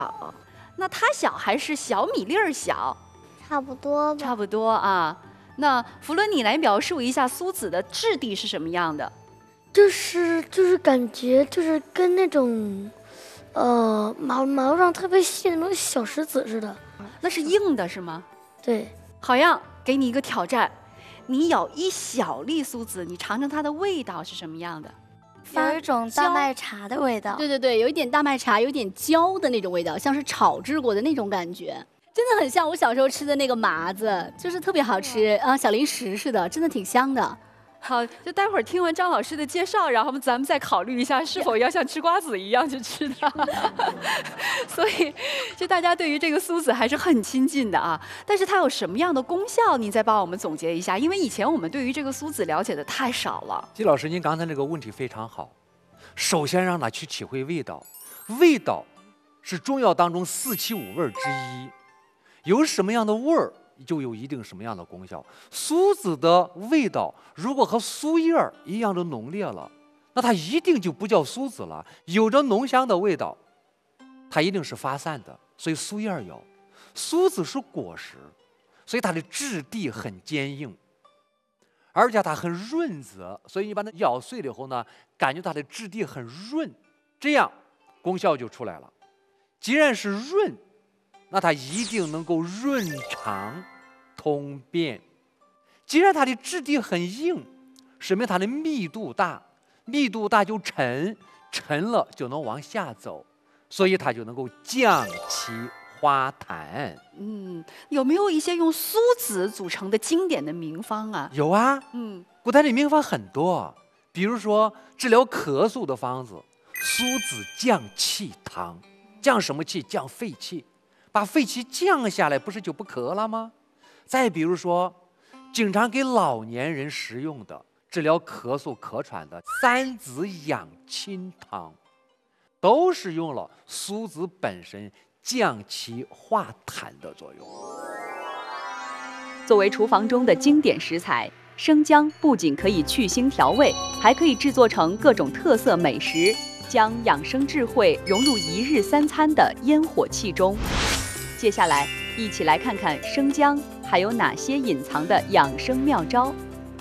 那它小还是小米粒儿小？ 差不多吧。 差不多啊。那福伦，你来描述一下苏子的质地是什么样的？ 就是感觉就是跟那种，马路上特别细的那种小石子似的。 那是硬的是吗？ 对。 好样，给你一个挑战，你咬一小粒苏子，你尝尝它的味道是什么样的？ 有一种大麦茶的味道。 对对对，有一点大麦茶，有一点焦的那种味道，像是炒制过的那种感觉。真的很像我小时候吃的那个麻子，就是特别好吃啊，小零食似的，真的挺香的。 好，就待会儿听完张老师的介绍，然后咱们再考虑一下是否要像吃瓜子一样去吃它。所以，就大家对于这个苏子还是很亲近的啊。但是它有什么样的功效？您再帮我们总结一下，因为以前我们对于这个苏子了解的太少了。 季老师，您刚才那个问题非常好。首先让他去体会味道，味道是中药当中4气5味之一。有什么样的味儿，就有一定什么样的功效。苏子的味道如果和苏叶一样的浓烈了，那它一定就不叫苏子了。有着浓香的味道，它一定是发散的，所以苏叶有。苏子是果实，所以它的质地很坚硬，而且它很润泽，所以你把它咬碎了以后呢，感觉它的质地很润，这样功效就出来了。既然是润，那它一定能够润肠通便。既然它的质地很硬，说明它的密度大，密度大就沉，沉了就能往下走，所以它就能够降气化痰。 有没有一些用苏子组成的经典的名方啊？ 有啊，古代的名方很多，比如说治疗咳嗽的方子，苏子降气汤，降什么气？降肺气。把肺气降下来，不是就不咳了吗？再比如说，经常给老年人食用的治疗咳嗽咳喘的3子养亲汤，都是用了苏子本身降气化痰的作用。 作为厨房中的经典食材，生姜不仅可以去腥调味，还可以制作成各种特色美食，将养生智慧融入1日3餐的烟火气中。接下来，一起来看看生姜还有哪些隐藏的养生妙招。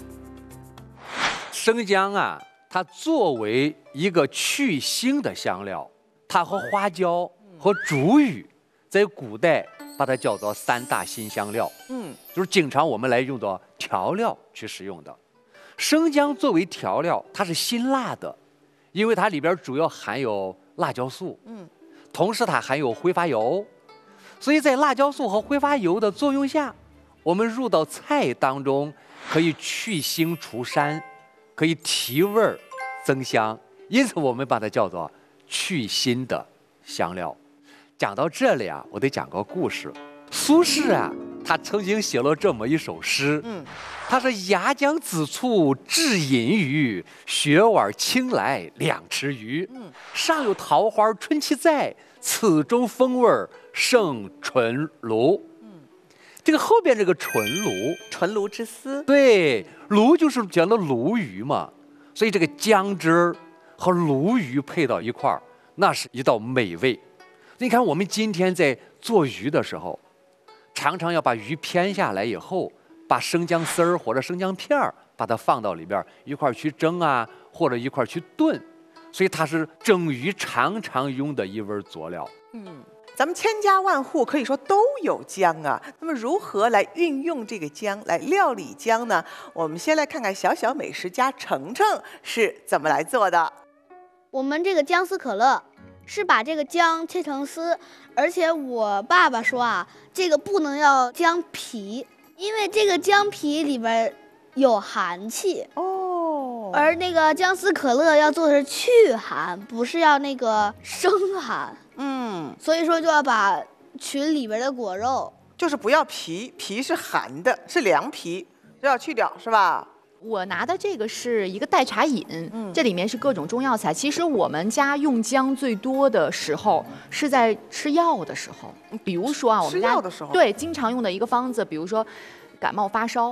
生姜啊，它作为一个去腥的香料，它和花椒和竹芋在古代把它叫做3大辛香料，就是经常我们来用的调料去使用的。生姜作为调料，它是辛辣的，因为它里边主要含有辣椒素，同时它含有挥发油。所以在辣椒素和挥发油的作用下，我们入到菜当中，可以去腥除膻，可以提味儿增香，因此我们把它叫做去腥的香料。讲到这里啊，我得讲个故事。苏轼啊，他曾经写了这么一首诗，他说：“牙姜子醋制饮鱼，雪碗青来2池鱼。上有桃花春气在，此中风味胜纯卤。”这个后边这个纯卤， 纯卤之丝， 对，卤就是讲的鲈鱼嘛，所以这个姜汁儿和鲈鱼配到一块儿，那是一道美味。你看我们今天在做鱼的时候，常常要把鱼片下来以后，把生姜丝儿或者生姜片儿把它放到里边一块儿去蒸啊，或者一块儿去炖，所以它是蒸鱼常常用的一味佐料。 咱们千家万户可以说都有姜啊。那么如何来运用这个姜来料理姜呢？我们先来看看小小美食家程程是怎么来做的。 我们这个姜丝可乐是把这个姜切成丝，而且我爸爸说啊，这个不能要姜皮，因为这个姜皮里边有寒气哦。 而那个姜丝可乐要做的是去寒，不是要那个生寒。所以说就要把群里边的果肉， 就是不要皮，皮是寒的，是凉皮，都要去掉，是吧？ 我拿的这个是一个代茶饮，这里面是各种中药材。其实我们家用姜最多的时候是在吃药的时候，比如说啊，我们家吃药的时候， 对经常用的一个方子，比如说感冒发烧，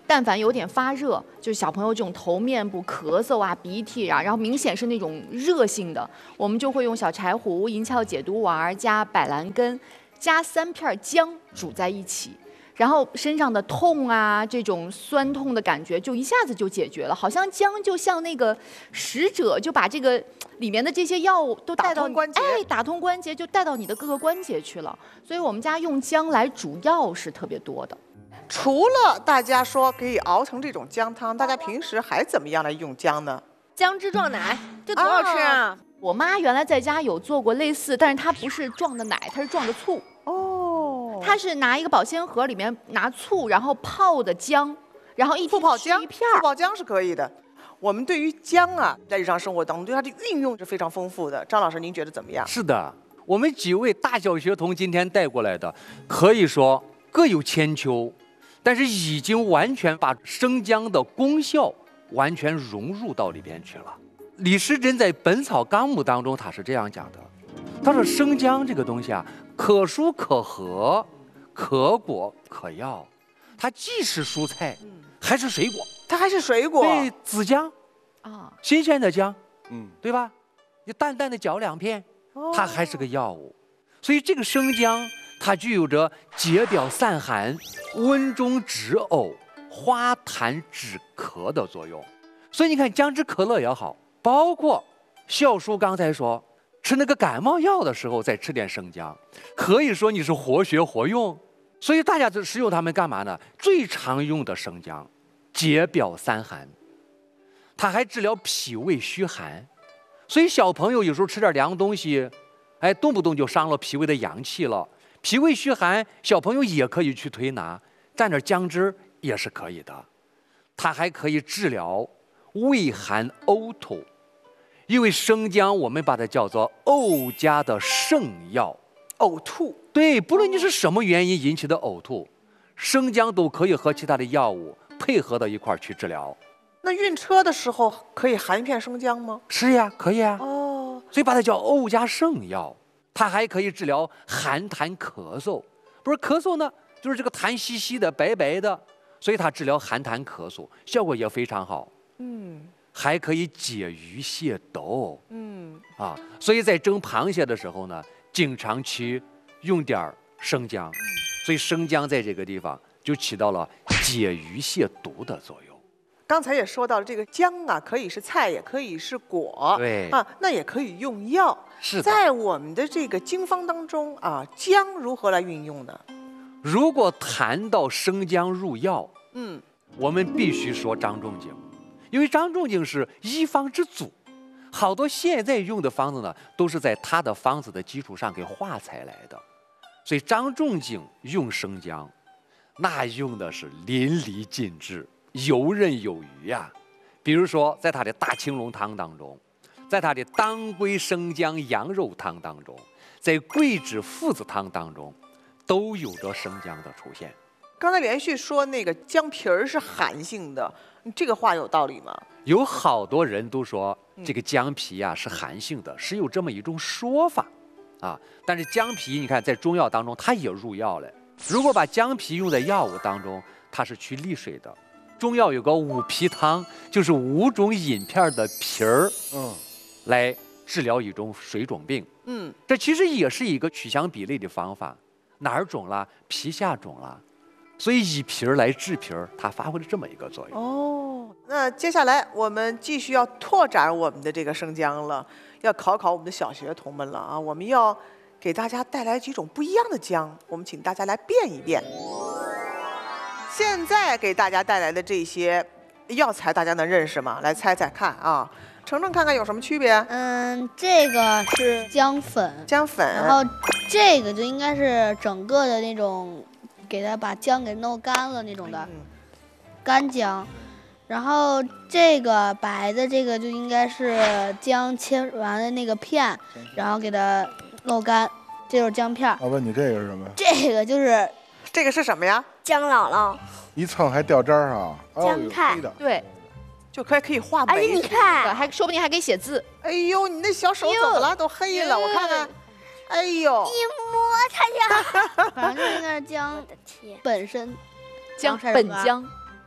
但凡有点发热，就是小朋友这种头面部咳嗽啊、鼻涕啊，然后明显是那种热性的，我们就会用小柴胡、银翘解毒丸加百兰根，加3片姜煮在一起。然后身上的痛啊，这种酸痛的感觉就一下子就解决了，好像姜就像那个使者，就把这个里面的这些药物都带到打通关节打通关节就带到你的各个关节去了。所以我们家用姜来煮药是特别多的。 除了大家说可以熬成这种姜汤，大家平时还怎么样来用姜呢？ 姜汁撞奶，这多好吃啊！ 我妈原来在家有做过类似，但是她不是撞的奶，她是撞的醋。 哦， 她是拿一个保鲜盒，里面拿醋，然后泡的姜，然后醋泡姜， 一片醋泡姜是可以的。我们对于姜啊，在日常生活当中对它的运用是非常丰富的。张老师，您觉得怎么样？ 是的，我们几位大小学童今天带过来的，可以说各有千秋，但是已经完全把生姜的功效完全融入到里边去了。李时珍在《本草纲目》当中，他是这样讲的，他说生姜这个东西啊，可蔬可核，可果可药，它既是蔬菜，还是水果。 它还是水果。 对，紫姜啊， 新鲜的姜，对吧？你淡淡的嚼2片， 哦它还是个药物。所以这个生姜，它具有着解表散寒、温中止呕、化痰止咳的作用。所以你看，姜汁可乐也好，包括孝叔刚才说吃那个感冒药的时候再吃点生姜，可以说你是活学活用。所以大家就使用它们干嘛呢？最常用的生姜，解表散寒，它还治疗脾胃虚寒。所以小朋友有时候吃点凉东西，哎，动不动就伤了脾胃的阳气了。脾胃虚寒，小朋友也可以去推拿，蘸点姜汁也是可以的。它还可以治疗胃寒呕吐，因为生姜我们把它叫做呕家的圣药。 呕吐， 对，不论你是什么原因引起的呕吐，生姜都可以和其他的药物配合到一块儿去治疗。 那晕车的时候可以含一片生姜吗？ 是呀，可以啊。 哦， 所以把它叫呕家圣药。它还可以治疗寒痰咳嗽，不是咳嗽呢，就是这个痰稀稀的、白白的，所以它治疗寒痰咳嗽效果也非常好。还可以解鱼泻斗。所以在蒸螃蟹的时候呢，经常去用点生姜，所以生姜在这个地方就起到了解鱼泻毒的作用。 刚才也说到了，这个姜啊，可以是菜，也可以是果， 对啊，那也可以用药。 是的， 在我们的这个经方当中啊，姜如何来运用呢？ 如果谈到生姜入药， 嗯， 我们必须说张仲景，因为张仲景是医方之祖，好多现在用的方子呢，都是在他的方子的基础上给化裁来的，所以张仲景用生姜，那用的是淋漓尽致，游刃有余呀。比如说，在他的大青龙汤当中，在他的当归生姜羊肉汤当中，在桂枝附子汤当中，都有着生姜的出现。 刚才连续说那个姜皮儿是寒性的，这个话有道理吗？ 有好多人都说这个姜皮啊是寒性的，是有这么一种说法啊。但是姜皮，你看在中药当中它也入药了。如果把姜皮用在药物当中，它是去利水的。中药有个五皮汤，就是5种饮片的皮儿，来治疗一种水肿病。这其实也是一个取香比类的方法。哪儿肿了？皮下肿了，所以以皮儿来治皮儿，它发挥了这么一个作用。 哦，那接下来我们继续要拓展我们的这个生姜了，要考考我们的小学童们了啊！我们要给大家带来几种不一样的姜，我们请大家来辨一辨。现在给大家带来的这些药材，大家能认识吗？来猜猜看啊！程程看看有什么区别？ 这个是姜粉， 姜粉， 然后这个就应该是整个的那种，给它把姜给弄干了那种的干姜，然后这个白的这个就应该是姜切完的那个片，然后给它弄干，这就是姜片。 我问你这个是什么？ 这个是什么呀？ 姜姥姥， 一蹭还掉渣儿啊！ 姜派黑的。 对， 就可以画而且眉。 你看， 还说不定还可以写字。 哎呦，你那小手怎么了？都黑了，我看看。哎呦， 一摸它呀， 反正就应该是姜我的天， 本身， 姜晒着干本姜，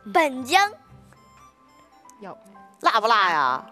本姜要辣不辣呀？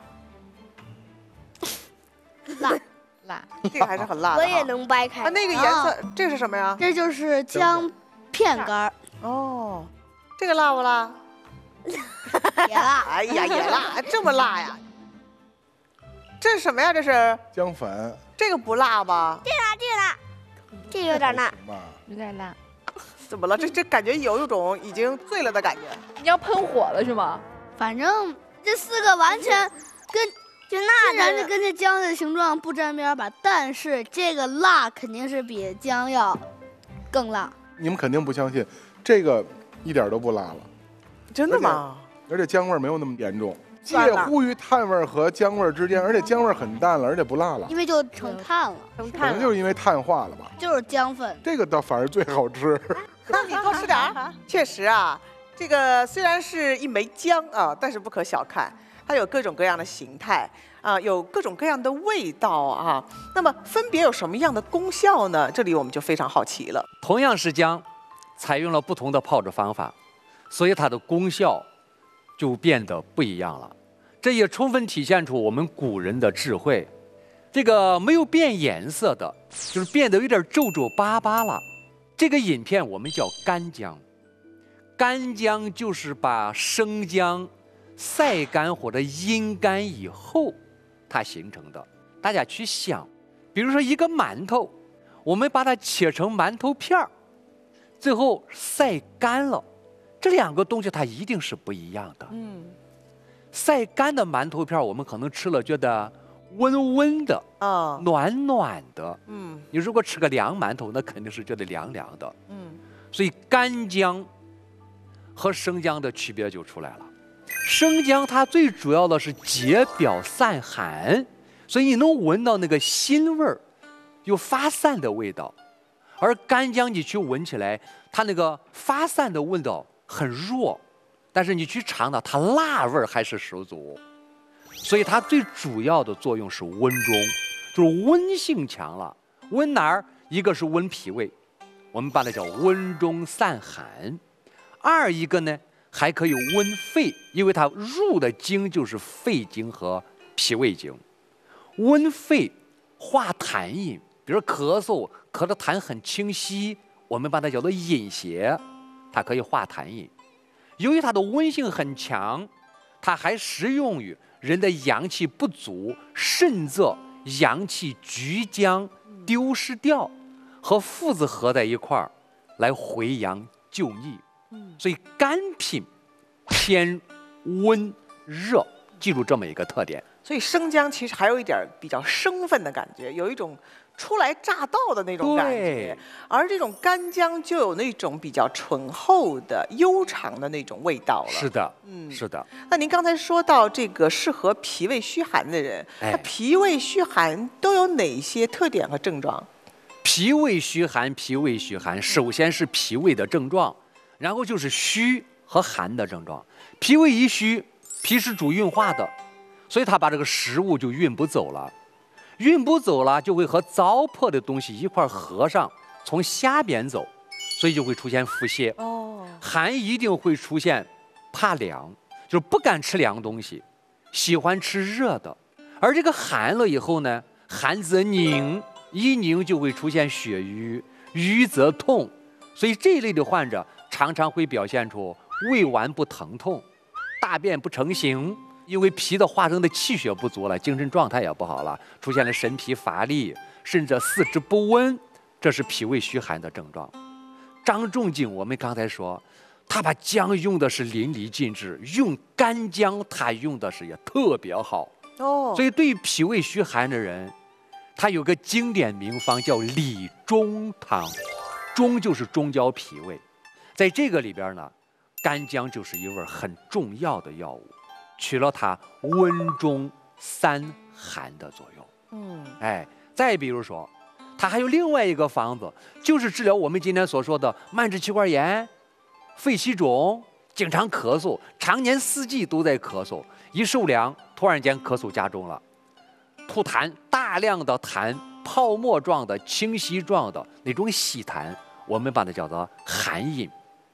辣， 这个还是很辣的哈。 我也能掰开啊，。那个颜色，这是什么呀？ 这就是姜片干儿， 哦，这个辣不辣？ 也辣。 哎呀，也辣，这么辣呀？这是什么呀？这是姜粉， 这个不辣吧？ 这有点辣。 行吧？ 有点辣。 怎么了？这感觉有一种已经醉了的感觉。 你要喷火了是吗？ 反正这4个完全跟就自辣的， 然的跟这姜的形状不沾边儿吧，但是这个辣肯定是比姜要更辣。 你们肯定不相信，这个一点都不辣了， 真的吗？ 而且姜味儿没有那么严重，介算了乎于炭味儿和姜味儿之间，而且姜味儿很淡了，而且不辣了因，为就成炭了， 成可炭了。 能就是因为碳化了吧。 就是姜粉。 这个倒反而最好吃。 那你多吃点儿。确实啊，这个虽然是一枚姜啊，但是不可小看，它有各种各样的形态啊，有各种各样的味道啊。那么分别有什么样的功效呢？这里我们就非常好奇了。 同样是姜，采用了不同的泡制方法，所以它的功效就变得不一样了。这也充分体现出我们古人的智慧。这个没有变颜色的，就是变得有点皱皱巴巴了。这个饮片我们叫干姜，干姜就是把生姜晒干或者阴干以后它形成的。大家去想，比如说一个馒头，我们把它切成馒头片儿，最后晒干了，这2个东西它一定是不一样的。晒干的馒头片儿我们可能吃了觉得温温的， 啊， 暖暖的。 嗯你如果吃个凉馒头，那肯定是觉得凉凉的。 嗯， 所以干姜和生姜的区别就出来了。生姜它最主要的是解表散寒，所以你能闻到那个辛味儿，有发散的味道。而干姜你去闻起来，它那个发散的味道很弱，但是你去尝到它辣味儿还是十足。所以它最主要的作用是温中，就是温性强了。温哪儿？一个是温脾胃，我们把它叫温中散寒；二一个呢，还可以温肺，因为它入的经就是肺经和脾胃经。温肺化痰饮，比如咳嗽，咳的痰很清晰，我们把它叫做饮邪，它可以化痰饮。由于它的温性很强，它还适用于人的阳气不足，甚至阳气局将丢失掉，和附子合在一块儿来回阳救逆。所以干品偏温热，记住这么一个特点。 所以生姜其实还有一点比较生分的感觉，有一种初来乍到的那种感觉对， 而这种干姜就有那种比较醇厚的、悠长的那种味道了。 是的， 嗯是的。 那您刚才说到这个适合脾胃虚寒的人， 哎那脾胃虚寒都有哪些特点和症状？ 脾胃虚寒，脾胃虚寒，首先是脾胃的症状，然后就是虚和寒的症状。脾胃一虚，脾是主运化的，所以它把这个食物就运不走了，运不走了就会和糟粕的东西一块儿合上，从下边走，所以就会出现腹泻。 哦， 寒一定会出现怕凉，就是不敢吃凉东西，喜欢吃热的。而这个寒了以后呢，寒则凝，一凝就会出现血瘀，瘀则痛，所以这一类的患者常常会表现出胃脘不疼痛，大便不成形，因为脾的化生的气血不足了，精神状态也不好了，出现了神疲乏力，甚至四肢不温，这是脾胃虚寒的症状。张仲景我们刚才说，他把姜用的是淋漓尽致，用干姜他用的是也特别好。 哦， 所以对于脾胃虚寒的人，他有个经典名方叫理中汤，中就是中焦脾胃，在这个里边呢，干姜就是一味很重要的药物，起了它温中散寒的作用。哎，再比如说，它还有另外一个方子，就是治疗我们今天所说的慢支气管炎、肺气肿，经常咳嗽，常年四季都在咳嗽，一受凉突然间咳嗽加重了，吐痰，大量的痰，泡沫状的、清晰状的那种稀痰，我们把它叫做寒饮。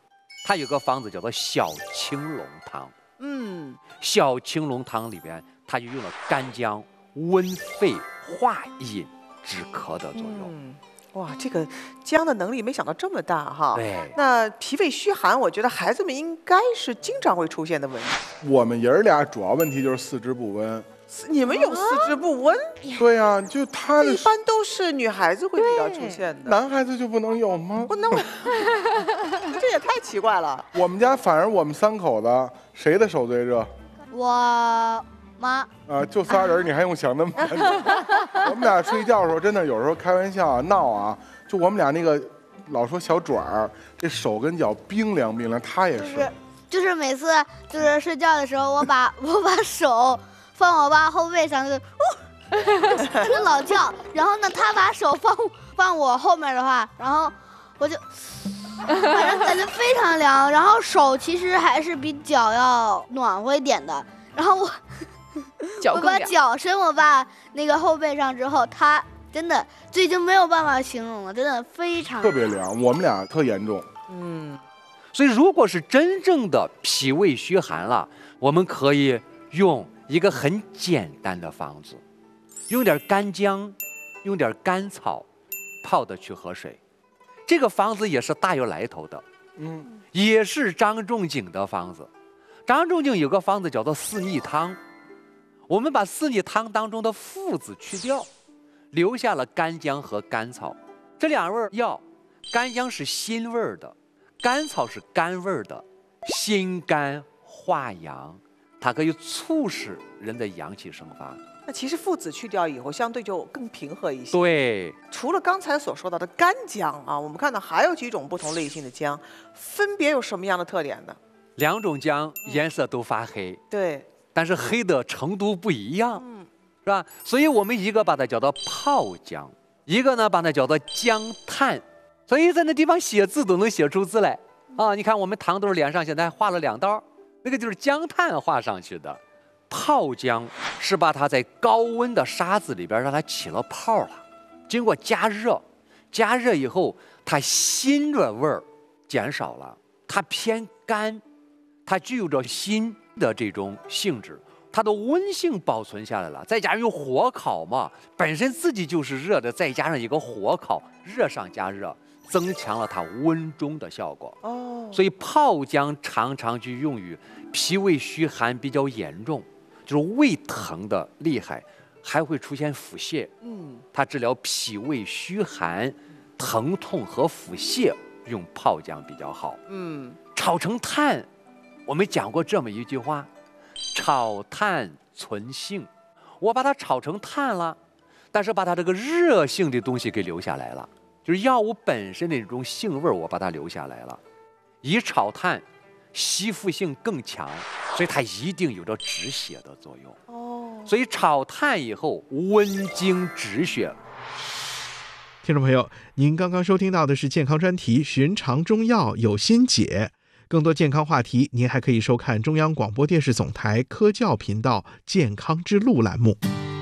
它有个方子叫做小青龙汤。小青龙汤里边，它就用了干姜温肺化饮止咳的作用。 哇，这个姜的能力没想到这么大哈。 对。 那脾胃虚寒，我觉得孩子们应该是经常会出现的问题。 我们爷儿俩主要问题就是四肢不温。 你们有四肢不温？ 对呀，就他的一般都是女孩子会比较出现的， 男孩子就不能有吗？ 不能，这也太奇怪了。 我们家反而我们3口子，谁的手最热？ 我妈。 就仨人，你还用想那么半天？我们俩睡觉的时候，真的有时候开玩笑啊闹啊，就我们俩那个老说小爪儿，这手跟脚冰凉冰凉，他也是。 就是每次就是睡觉的时候，我把手放我爸后背上，就老叫。然后呢，他把手放我后面的话，然后我就反正感觉非常凉。然后手其实还是比脚要暖和一点的。然后我把脚伸我爸那个后背上之后，他真的这已经没有办法形容了，真的非常特别凉。我们俩特严重。 所以如果是真正的脾胃虚寒了，我们可以用一个很简单的方子，用点干姜，用点甘草泡的去喝水。这个方子也是大有来头的，也是张仲景的方子。张仲景有个方子叫做四逆汤，我们把四逆汤当中的附子去掉，留下了干姜和甘草这2味药。干姜是辛味的，甘草是甘味的，辛甘化阳，它可以促使人的阳气生发。 那其实附子去掉以后，相对就更平和一些。 对， 除了刚才所说到的干姜啊，我们看到还有几种不同类型的姜，分别有什么样的特点呢 ？2种姜颜色都发黑， 对， 但是黑的程度不一样，是吧？所以我们一个把它叫做泡姜，一个呢把它叫做姜炭。所以在那地方写字都能写出字来啊！你看我们糖豆脸上现在画了2道，那个就是姜炭画上去的。泡姜是把它在高温的沙子里边让它起了泡了，经过加热，加热以后它辛的味儿减少了，它偏干，它具有着辛的这种性质，它的温性保存下来了，再加上用火烤嘛，本身自己就是热的，再加上一个火烤，热上加热，增强了它温中的效果。所以泡姜常常就用于脾胃虚寒比较严重，就是胃疼的厉害，还会出现腹泻。它治疗脾胃虚寒、疼痛和腹泻用泡姜比较好。炒成炭，我们讲过这么一句话：炒炭存性。我把它炒成炭了，但是把它这个热性的东西给留下来了，就是药物本身的这种性味我把它留下来了。以炒炭吸附性更强，所以它一定有着止血的作用。所以炒炭以后温经止血。 听众朋友，您刚刚收听到的是健康专题《寻常中药有心解》。更多健康话题，您还可以收看中央广播电视总台科教频道《健康之路》栏目。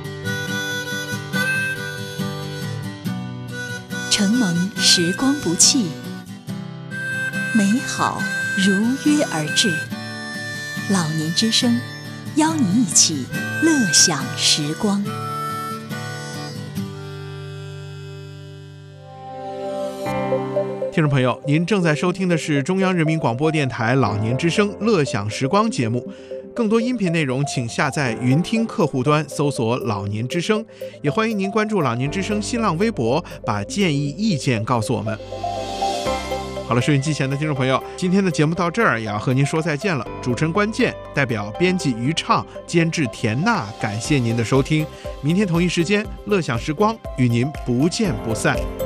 承蒙时光不弃，美好如约而至。老年之声，邀您一起乐享时光。 听众朋友，您正在收听的是中央人民广播电台老年之声乐享时光节目。更多音频内容请下载云听客户端搜索老年之声，也欢迎您关注老年之声新浪微博，把建议意见告诉我们。好了，收音机前的听众朋友，今天的节目到这儿也要和您说再见了。主持人关键，代表编辑于畅，监制田娜，感谢您的收听。明天同一时间，乐享时光与您不见不散。